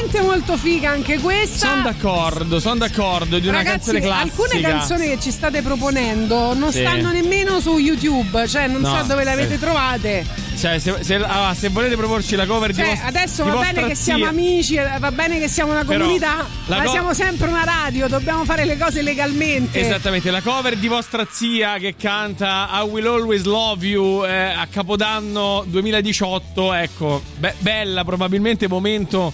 veramente molto figa anche questa. Sono d'accordo di una ragazzi, canzone classica. Alcune canzoni che ci state proponendo non stanno nemmeno su YouTube, cioè non so dove le avete trovate. Cioè, se volete proporci la cover di vostra adesso di va bene che siamo amici, va bene che siamo una comunità, ma siamo sempre una radio, dobbiamo fare le cose legalmente. Esattamente, la cover di vostra zia che canta I Will Always Love You a Capodanno 2018, ecco, bella, probabilmente momento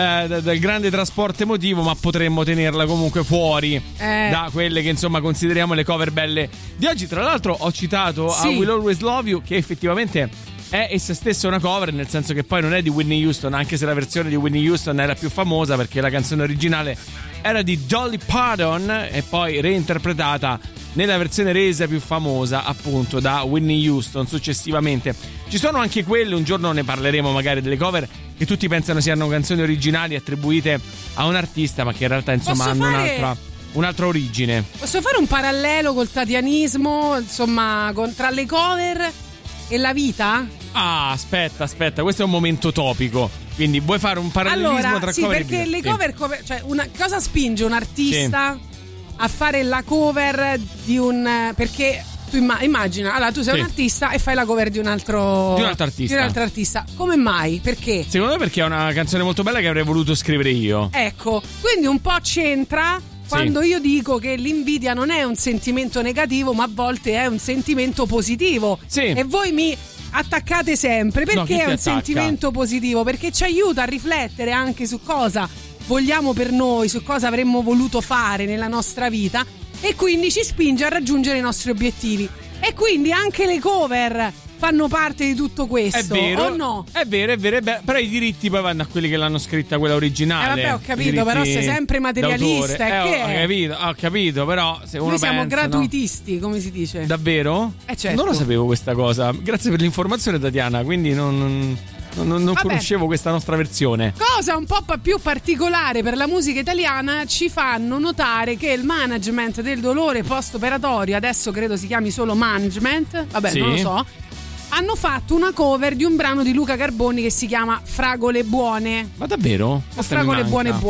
del grande trasporto emotivo, ma potremmo tenerla comunque fuori da quelle che insomma consideriamo le cover belle di oggi. Tra l'altro ho citato I Will Always Love You, che effettivamente è essa stessa una cover, nel senso che poi non è di Whitney Houston, anche se la versione di Whitney Houston era più famosa perché la canzone originale era di Dolly Parton e poi reinterpretata nella versione resa più famosa appunto da Whitney Houston successivamente. Ci sono anche quelle, un giorno ne parleremo magari, delle cover che tutti pensano siano canzoni originali attribuite a un artista, ma che in realtà insomma hanno un'altra origine. Posso fare un parallelo col tatianismo, insomma, tra le cover e la vita? Ah, aspetta, questo è un momento topico. Quindi vuoi fare un parallelismo tra cover e vita? Perché le cover, cioè cosa spinge un artista a fare la cover di un... Perché tu immagina, allora tu sei un artista e fai la cover di un altro artista. Come mai? Perché? Secondo me perché è una canzone molto bella che avrei voluto scrivere io. Ecco, quindi un po' c'entra quando io dico che l'invidia non è un sentimento negativo, ma a volte è un sentimento positivo. E voi mi attaccate sempre. Perché è un sentimento positivo? Perché ci aiuta a riflettere anche su cosa vogliamo per noi, su cosa avremmo voluto fare nella nostra vita, e quindi ci spinge a raggiungere i nostri obiettivi. E quindi anche le cover fanno parte di tutto questo. È vero, o no? È vero, però i diritti poi vanno a quelli che l'hanno scritta quella originale. Vabbè, ho capito, però sei sempre materialista. Ho capito, però se uno noi siamo pensa, gratuitisti, come si dice. Davvero? Certo. Non lo sapevo questa cosa. Grazie per l'informazione, Tatiana, quindi non conoscevo questa nostra versione. Cosa un po' più particolare per la musica italiana, ci fanno notare che il management del dolore post-operatorio, adesso credo si chiami solo management, non lo so, hanno fatto una cover di un brano di Luca Carboni che si chiama Fragole Buone. Ma davvero? Fragole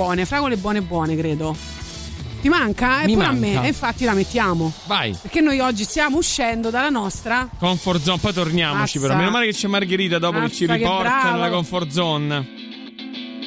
buone, credo. Ti manca? Mi pure manca. A me. E infatti la mettiamo. Vai. Perché noi oggi stiamo uscendo dalla nostra comfort zone. Poi torniamoci. Però meno male che c'è Margherita dopo che ci riporta nella comfort zone.